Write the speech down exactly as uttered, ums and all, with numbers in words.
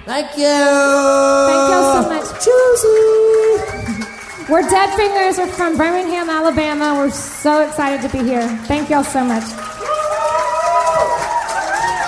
Thank you. Thank y'all so much. Juicy. We're Dead Fingers. We're from Birmingham, Alabama. We're so excited to be here. Thank y'all so much.